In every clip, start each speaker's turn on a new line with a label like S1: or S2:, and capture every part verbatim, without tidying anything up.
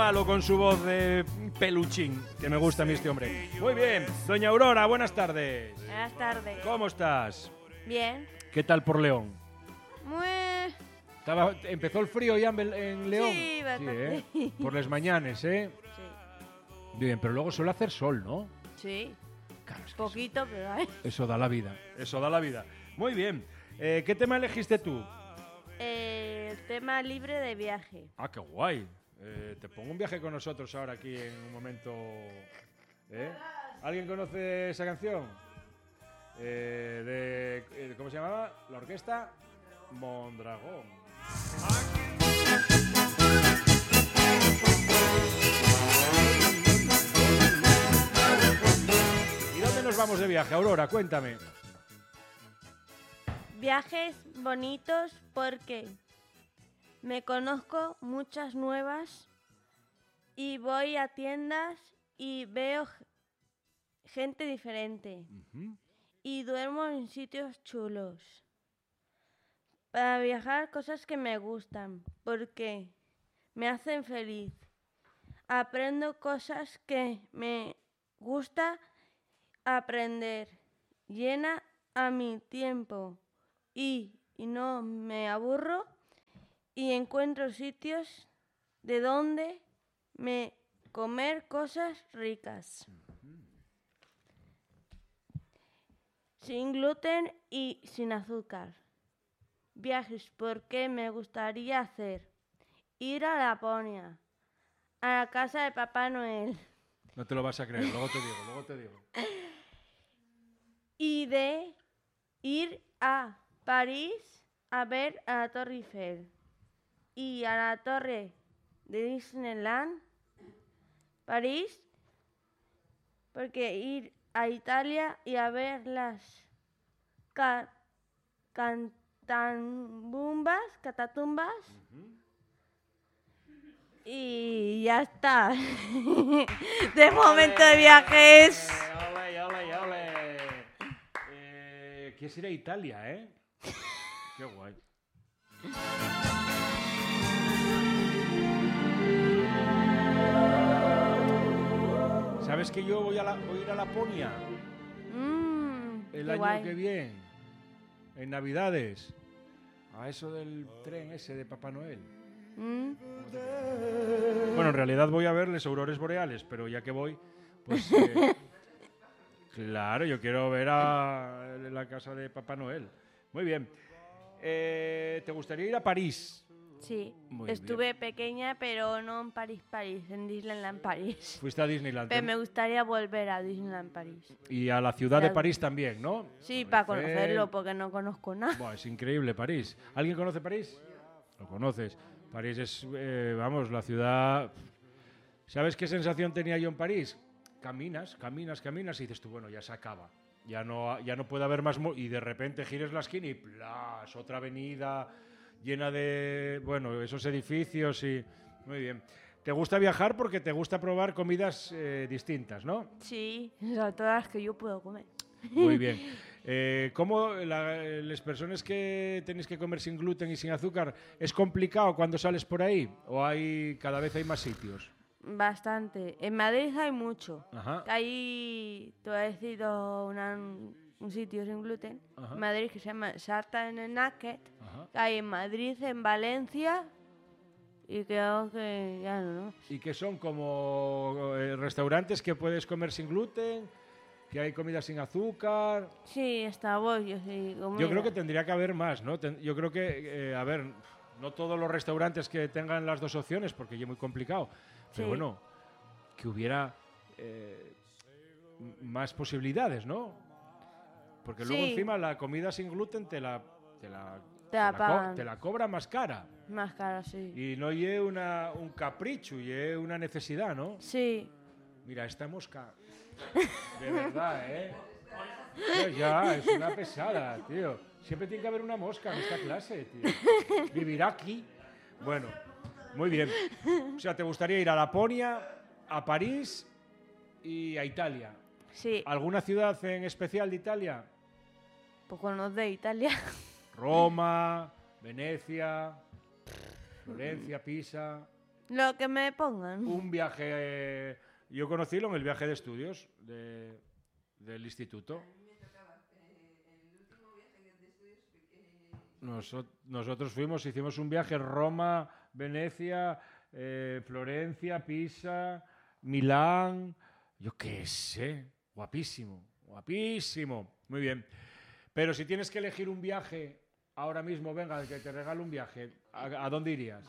S1: malo con su voz de peluchín, que me gusta a mí este hombre. Muy bien, doña Aurora, buenas tardes.
S2: Buenas tardes.
S1: ¿Cómo estás?
S2: Bien.
S1: ¿Qué tal por León?
S2: Muy...
S1: Estaba, ¿Empezó el frío ya en, en León?
S2: Sí, bastante.
S1: Sí, ¿eh? Por las mañanas, ¿eh?
S2: Sí.
S1: Bien, pero luego suele hacer sol, ¿no?
S2: Sí.
S1: Claro, es que
S2: Poquito, pero hay.
S1: Eso, eso da la vida. Eso da la vida. Muy bien. Eh, ¿Qué tema elegiste tú?
S2: Eh, el tema libre de viaje.
S1: Ah, qué guay. Eh, te pongo un viaje con nosotros ahora aquí en un momento. ¿Eh? ¿Alguien conoce esa canción? Eh, de, eh, ¿Cómo se llamaba? La orquesta Mondragón. ¿Y dónde nos vamos de viaje, Aurora? Cuéntame.
S2: Viajes bonitos porque me conozco muchas nuevas y voy a tiendas y veo gente diferente.
S1: Uh-huh.
S2: Y duermo en sitios chulos. Para viajar, cosas que me gustan, porque me hacen feliz. Aprendo cosas que me gusta aprender. Llena a mi tiempo y, y no me aburro y encuentro sitios de donde me comer cosas ricas. Sin gluten y sin azúcar. Viajes porque me gustaría hacer. Ir a Laponia, a la casa de Papá Noel.
S1: No te lo vas a creer, luego te digo, luego te digo.
S2: Y de ir a París a ver a la Torre Eiffel. Y a la torre de Disneyland, París, porque ir a Italia y a ver las ca cantatumbas, catatumbas. Uh-huh. Y ya está. De momento de viajes.
S1: Ole, ole, ole. Eh, ¿Quieres ir a Italia, eh? Qué guay. ¿Sabes que yo voy a, la, voy a ir a Laponia?
S2: Mm,
S1: el
S2: qué
S1: año
S2: guay.
S1: que viene, en Navidades, a eso del tren ese de Papá Noel.
S2: Mm.
S1: Bueno, en realidad voy a ver las auroras boreales, pero ya que voy, pues eh, claro, yo quiero ver a la casa de Papá Noel. Muy bien. Eh, ¿Te gustaría ir a París?
S2: Sí,
S1: Muy
S2: estuve
S1: bien.
S2: pequeña, pero no en París, París, en Disneyland París.
S1: Fuiste a Disneyland.
S2: Pero me gustaría volver a Disneyland París.
S1: Y a la ciudad de
S2: Ya.
S1: París también, ¿no?
S2: Sí,
S1: Torre
S2: para
S1: Eiffel.
S2: conocerlo, porque no conozco nada.
S1: Buah, es increíble París. ¿Alguien conoce París? Lo conoces. París es, eh, vamos, la ciudad... ¿Sabes qué sensación tenía yo en París? Caminas, caminas, caminas y dices tú, bueno, ya se acaba. Ya no, ya no puede haber más... Y de repente gires la esquina y ¡plas! Otra avenida llena de, bueno, esos edificios y... Muy bien. ¿Te gusta viajar porque te gusta probar comidas eh, distintas, no?
S2: Sí, sobre todas las que yo puedo comer.
S1: Muy bien. Eh, ¿Cómo la, las personas que tenéis que comer sin gluten y sin azúcar, es complicado cuando sales por ahí? ¿O hay cada vez hay más sitios?
S2: Bastante. En Madrid hay mucho.
S1: Ajá.
S2: Hay, te voy a decir una, un sitio sin gluten.
S1: Ajá.
S2: En Madrid que se llama Sarta en el Náquet.
S1: Ajá.
S2: Hay en Madrid, en Valencia y creo que ya no, ¿no?
S1: Y que son como eh, restaurantes que puedes comer sin gluten, que hay comida sin azúcar.
S2: Sí, está bollo, sí. Comida.
S1: Yo creo que tendría que haber más, ¿no? Ten, yo creo que, eh, a ver, no todos los restaurantes que tengan las dos opciones, porque ya es muy complicado. Pero
S2: sí.
S1: bueno, que hubiera eh, más posibilidades, ¿no? Porque luego
S2: sí.
S1: encima la comida sin gluten te la, te la,
S2: te la,
S1: te la,
S2: pagan.
S1: co te la cobra más cara.
S2: Más cara, sí.
S1: Y no es una, un capricho, y una necesidad, ¿no?
S2: Sí.
S1: Mira, esta mosca, de verdad, ¿eh? Tío, ya, es una pesada, tío. Siempre tiene que haber una mosca en esta clase, tío. Vivirá aquí. Bueno, muy bien. O sea, ¿te gustaría ir a Laponia, a París y a Italia?
S2: Sí.
S1: ¿Alguna ciudad en especial de Italia?
S2: Pues no de Italia.
S1: Roma, Venecia, Florencia, Pisa...
S2: Lo que me pongan.
S1: Un viaje... eh, yo conocílo en el viaje de estudios de, del instituto. Noso- nosotros fuimos, hicimos un viaje Roma, Venecia, eh, Florencia, Pisa, Milán, yo qué sé, guapísimo, guapísimo, muy bien. Pero si tienes que elegir un viaje ahora mismo, venga, que te regalo un viaje, ¿a, a dónde irías?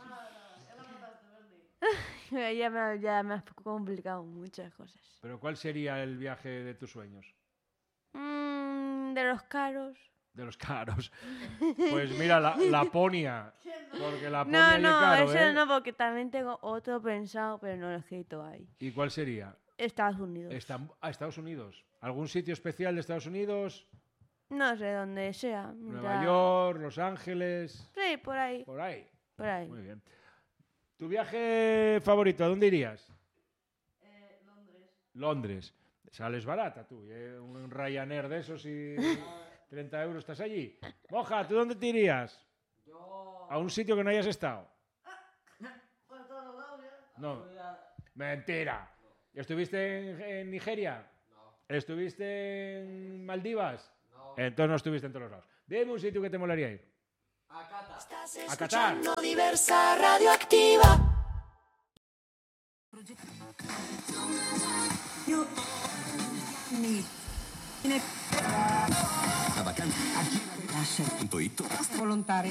S2: Ya me, ya me has complicado muchas cosas.
S1: Pero ¿cuál sería el viaje de tus sueños?
S2: Mm, de los caros.
S1: De los caros. Pues mira, la, Laponia, porque Laponia
S2: No,
S1: es
S2: no,
S1: caro,
S2: ese
S1: ¿eh?
S2: no, porque también tengo otro pensado, pero no lo he escrito ahí.
S1: ¿Y cuál sería?
S2: Estados Unidos.
S1: Estam- ah, Estados Unidos. ¿Algún sitio especial de Estados Unidos?
S2: No sé dónde sea.
S1: Nueva
S2: mientras-
S1: York, Los Ángeles,
S2: Sí, por ahí,
S1: por ahí.
S2: por ahí.
S1: Muy bien. ¿Tu viaje favorito? ¿A dónde irías? Londres. Londres. Sales barata tú. ¿eh? Un Ryanair de esos y treinta euros estás allí. Moja, ¿tú dónde te irías?
S3: Yo...
S1: ¿A un sitio que no hayas estado?
S3: Por todos lados, ya.
S1: No.
S3: Ya-
S1: Mentira. ¿Estuviste en, en Nigeria?
S3: No,
S1: ¿Estuviste en Maldivas?
S3: no.
S1: Entonces no estuviste en todos los lados. Dime un sitio que te molaría ir.
S3: A Cata.
S4: Estás
S1: A Qatar.
S4: escuchando Diversa Radioactiva.
S5: Volontari.